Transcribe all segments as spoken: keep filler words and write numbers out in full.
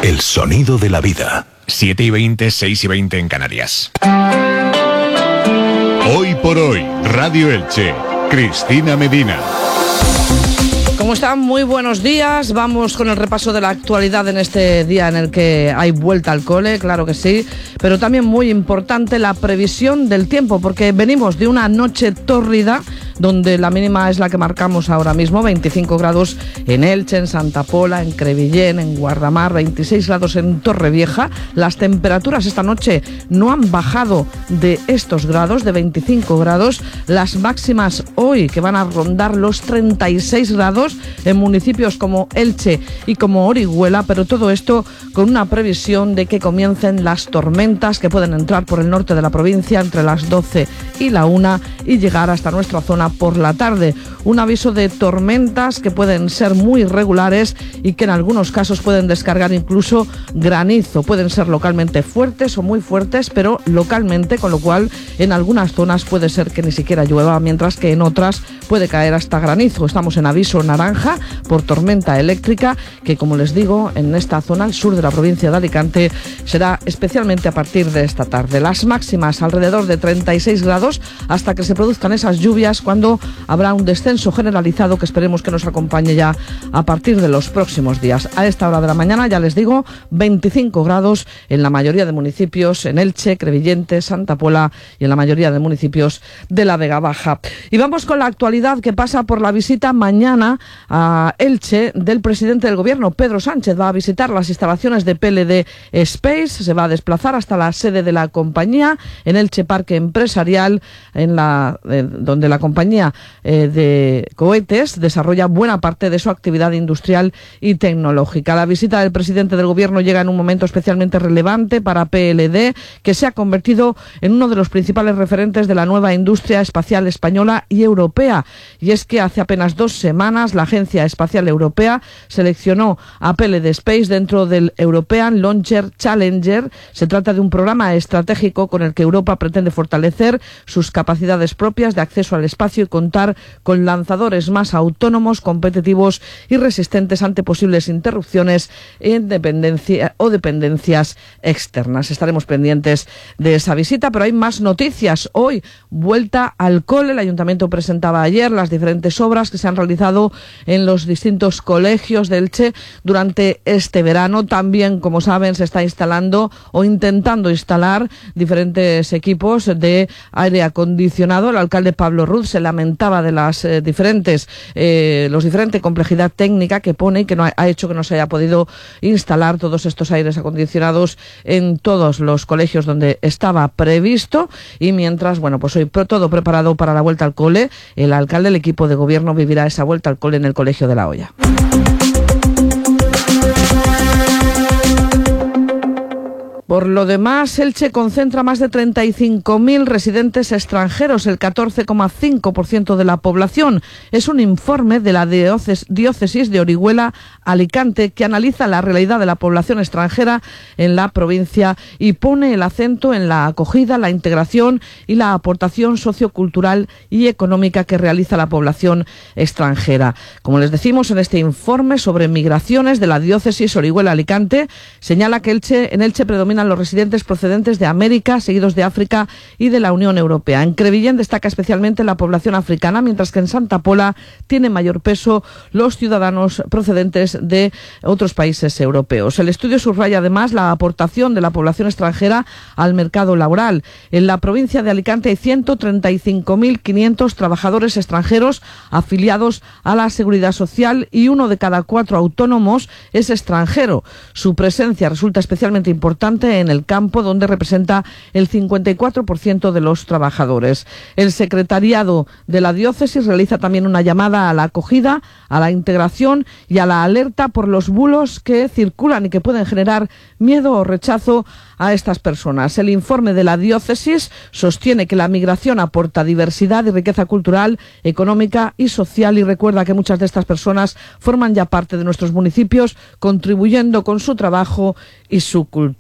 El sonido de la vida. siete y veinte, seis y veinte en Canarias. Hoy por hoy, Radio Elche, Cristina Medina. ¿Cómo están? Muy buenos días. Vamos con el repaso de la actualidad en este día en el que hay vuelta al cole, claro que sí, pero también muy importante la previsión del tiempo, porque venimos de una noche tórrida donde la mínima es la que marcamos ahora mismo, veinticinco grados en Elche, en Santa Pola, en Crevillén, en Guardamar, veintiséis grados en Torrevieja. Las temperaturas esta noche no han bajado de estos grados, de veinticinco grados. Las máximas hoy que van a rondar los treinta y seis grados en municipios como Elche y como Orihuela, pero todo esto con una previsión de que comiencen las tormentas que pueden entrar por el norte de la provincia entre las doce y la una y llegar hasta nuestra zona por la tarde. Un aviso de tormentas que pueden ser muy irregulares y que en algunos casos pueden descargar incluso granizo. Pueden ser localmente fuertes o muy fuertes, pero localmente, con lo cual en algunas zonas puede ser que ni siquiera llueva, mientras que en otras puede caer hasta granizo. Estamos en aviso naranja por tormenta eléctrica, que como les digo, en esta zona, al sur de la provincia de Alicante, será especialmente a partir de esta tarde. Las máximas alrededor de treinta y seis grados hasta que se produzcan esas lluvias, cuando habrá un descenso generalizado que esperemos que nos acompañe ya a partir de los próximos días. A esta hora de la mañana, ya les digo, veinticinco grados en la mayoría de municipios, en Elche, Crevillente, Santa Pola y en la mayoría de municipios de la Vega Baja. Y vamos con la actualidad que pasa por la visita mañana a Elche del presidente del Gobierno, Pedro Sánchez. Va a visitar las instalaciones de P L D Space, se va a desplazar hasta la sede de la compañía en Elche Parque Empresarial, en la eh, donde la compañía eh, de cohetes desarrolla buena parte de su actividad industrial y tecnológica. La visita del presidente del Gobierno llega en un momento especialmente relevante para P L D, que se ha convertido en uno de los principales referentes de la nueva industria espacial española y europea. Y es que hace apenas dos semanas la Agencia Espacial Europea seleccionó a P L D Space dentro del European Launcher Challenger. Se trata de un programa estratégico con el que Europa pretende fortalecer sus capacidades propias de acceso al espacio y contar con lanzadores más autónomos, competitivos y resistentes ante posibles interrupciones en dependencia o dependencias externas. Estaremos pendientes de esa visita, pero hay más noticias. Hoy, vuelta al cole. El Ayuntamiento presentaba ayer las diferentes obras que se han realizado en los distintos colegios de Elche durante este verano. También, como saben, se está instalando o intentando instalar diferentes equipos de aire acondicionado. El alcalde Pablo Ruz se lamentaba de las eh, diferentes eh, los diferente complejidad técnica que pone y que no ha, ha hecho que no se haya podido instalar todos estos aires acondicionados en todos los colegios donde estaba previsto. Y mientras, bueno, pues hoy pro, todo preparado para la vuelta al cole. El alcalde, el equipo de gobierno vivirá esa vuelta al cole en el Colegio de la Hoya. Por lo demás, Elche concentra más de treinta y cinco mil residentes extranjeros, el catorce coma cinco por ciento de la población. Es un informe de la diócesis de Orihuela-Alicante que analiza la realidad de la población extranjera en la provincia y pone el acento en la acogida, la integración y la aportación sociocultural y económica que realiza la población extranjera. Como les decimos, en este informe sobre migraciones de la diócesis Orihuela-Alicante, señala que Elche, en Elche predomina los residentes procedentes de América, seguidos de África y de la Unión Europea. En Crevillén destaca especialmente la población africana, mientras que en Santa Pola tiene mayor peso los ciudadanos procedentes de otros países europeos. El estudio subraya además la aportación de la población extranjera al mercado laboral. En la provincia de Alicante hay ciento treinta y cinco mil quinientos trabajadores extranjeros afiliados a la Seguridad Social y uno de cada cuatro autónomos es extranjero. Su presencia resulta especialmente importante en el campo, donde representa el cincuenta y cuatro por ciento de los trabajadores. El secretariado de la diócesis realiza también una llamada a la acogida, a la integración y a la alerta por los bulos que circulan y que pueden generar miedo o rechazo a estas personas. El informe de la diócesis sostiene que la migración aporta diversidad y riqueza cultural, económica y social, y recuerda que muchas de estas personas forman ya parte de nuestros municipios, contribuyendo con su trabajo y su cultura.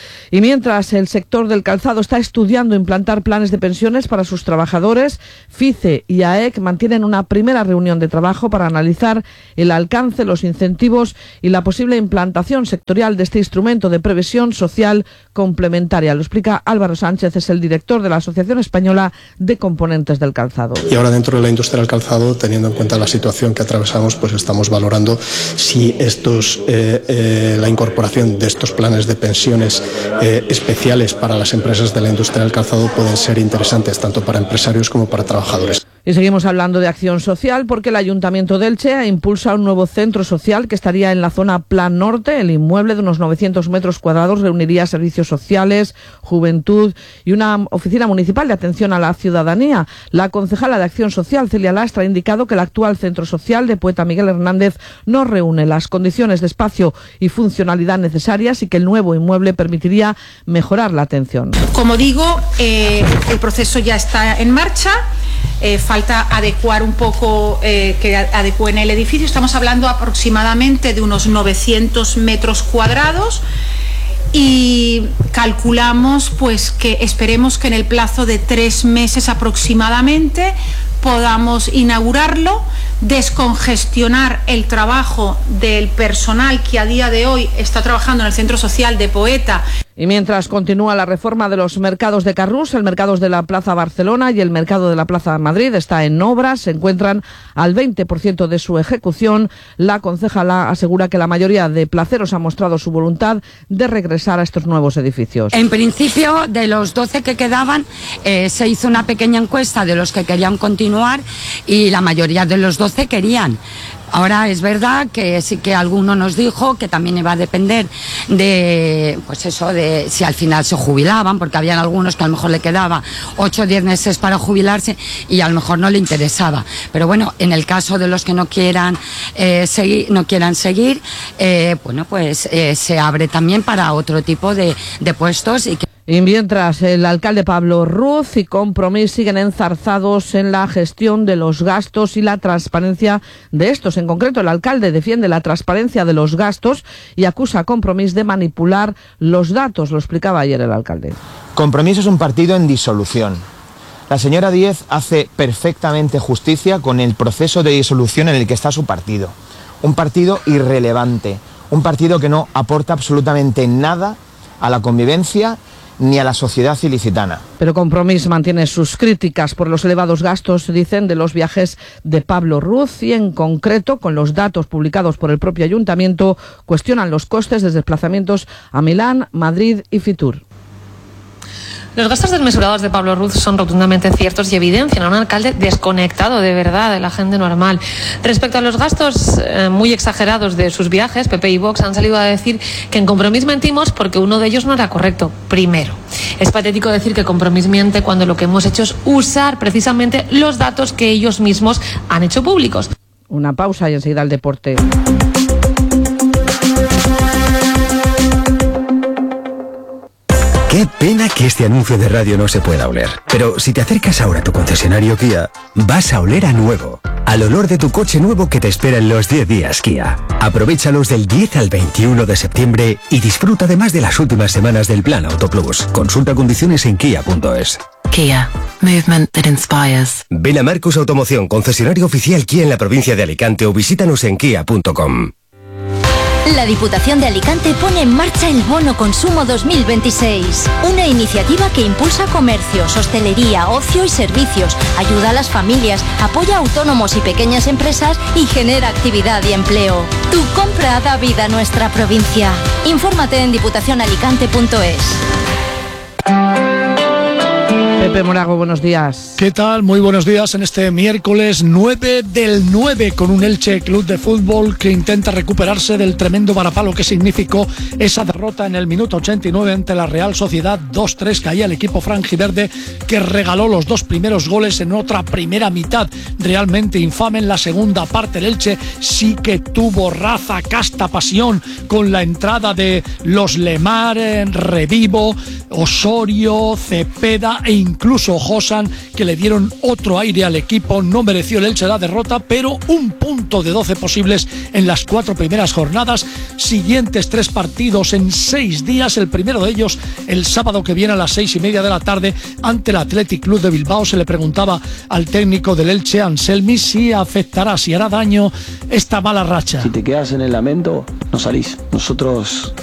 Y mientras el sector del calzado está estudiando implantar planes de pensiones para sus trabajadores, FICE y A E C mantienen una primera reunión de trabajo para analizar el alcance, los incentivos y la posible implantación sectorial de este instrumento de previsión social complementaria. Lo explica Álvaro Sánchez, es el director de la Asociación Española de Componentes del Calzado. Y ahora dentro de la industria del calzado, teniendo en cuenta la situación que atravesamos, pues estamos valorando si estos, eh, eh, la incorporación de estos planes de pensiones eh, especiales para las empresas de la industria del calzado pueden ser interesantes tanto para empresarios como para trabajadores. Y seguimos hablando de acción social porque el Ayuntamiento de Elche impulsa un nuevo centro social que estaría en la zona Plan Norte. El inmueble de unos novecientos metros cuadrados reuniría servicios sociales, juventud y una oficina municipal de atención a la ciudadanía. La concejala de Acción Social, Celia Lastra, ha indicado que el actual centro social de Poeta Miguel Hernández no reúne las condiciones de espacio y funcionalidad necesarias y que el nuevo inmueble permitiría mejorar la atención. Como digo, eh, el proceso ya está en marcha. Eh, falta adecuar un poco, eh, que adecúen el edificio. Estamos hablando aproximadamente de unos novecientos metros cuadrados y calculamos pues que esperemos que en el plazo de tres meses aproximadamente podamos inaugurarlo, descongestionar el trabajo del personal que a día de hoy está trabajando en el Centro Social de Poeta. Y mientras continúa la reforma de los mercados de Carrús, el mercado de la Plaza Barcelona y el mercado de la Plaza Madrid está en obras, se encuentran al veinte por ciento de su ejecución. La concejala asegura que la mayoría de placeros ha mostrado su voluntad de regresar a estos nuevos edificios. En principio, de los doce que quedaban, eh, se hizo una pequeña encuesta de los que querían continuar y la mayoría de los doce querían. Ahora es verdad que sí que alguno nos dijo que también iba a depender de, pues eso, de si al final se jubilaban, porque habían algunos que a lo mejor le quedaba ocho o diez meses para jubilarse y a lo mejor no le interesaba. Pero bueno, en el caso de los que no quieran eh, seguir, no quieran seguir, eh, bueno, pues eh, se abre también para otro tipo de, de puestos y que... Y mientras el alcalde Pablo Ruz y Compromís siguen enzarzados en la gestión de los gastos y la transparencia de estos. En concreto, el alcalde defiende la transparencia de los gastos y acusa a Compromís de manipular los datos. Lo explicaba ayer el alcalde. Compromís es un partido en disolución. La señora Díez hace perfectamente justicia con el proceso de disolución en el que está su partido. Un partido irrelevante, un partido que no aporta absolutamente nada a la convivencia ni a la sociedad ilicitana. Pero Compromís mantiene sus críticas por los elevados gastos, dicen, de los viajes de Pablo Ruz y en concreto, con los datos publicados por el propio ayuntamiento, cuestionan los costes de desplazamientos a Milán, Madrid y Fitur. Los gastos desmesurados de Pablo Ruz son rotundamente ciertos y evidencian a un alcalde desconectado de verdad de la gente normal. Respecto a los gastos eh, muy exagerados de sus viajes, P P y Vox han salido a decir que en Compromís mentimos porque uno de ellos no era correcto. Primero, es patético decir que Compromís miente cuando lo que hemos hecho es usar precisamente los datos que ellos mismos han hecho públicos. Una pausa y enseguida el deporte. Qué pena que este anuncio de radio no se pueda oler. Pero si te acercas ahora a tu concesionario Kia, vas a oler a nuevo. Al olor de tu coche nuevo que te espera en los diez días Kia. Aprovéchalos del diez al veintiuno de septiembre y disfruta además de las últimas semanas del plan Auto Plus. Consulta condiciones en kia punto es. Kia. Movement that inspires. Ven a Marcus Automoción, concesionario oficial Kia en la provincia de Alicante o visítanos en kia punto com. La Diputación de Alicante pone en marcha el Bono Consumo dos mil veintiséis, una iniciativa que impulsa comercios, hostelería, ocio y servicios, ayuda a las familias, apoya a autónomos y pequeñas empresas y genera actividad y empleo. Tu compra da vida a nuestra provincia. Infórmate en diputación alicante punto es. Pepe Morago, buenos días. ¿Qué tal? Muy buenos días en este miércoles nueve del nueve con un Elche Club de Fútbol que intenta recuperarse del tremendo varapalo que significó esa derrota en el minuto ochenta y nueve ante la Real Sociedad dos tres. Caía el equipo franjiverde que regaló los dos primeros goles en otra primera mitad realmente infame. En la segunda parte el Elche sí que tuvo raza, casta, pasión con la entrada de los Lemar, Revivo, Osorio, Cepeda e incluso incluso Josan, que le dieron otro aire al equipo. No mereció el Elche la derrota, pero un punto de doce posibles en las cuatro primeras jornadas. Siguientes tres partidos en seis días, el primero de ellos el sábado que viene a las seis y media de la tarde ante el Athletic Club de Bilbao. Se le preguntaba al técnico del Elche, Anselmi, si afectará, si hará daño esta mala racha. Si te quedas en el lamento, no salís. Nosotros